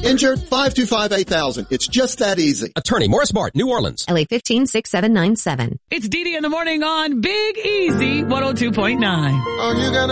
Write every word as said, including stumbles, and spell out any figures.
Injured? five two five, eight thousand. It's just that easy. Attorney Morris Bart, New Orleans. L A fifteen six seven nine seven. It's Dee Dee in the morning on Big Easy one oh two point nine. Are you gonna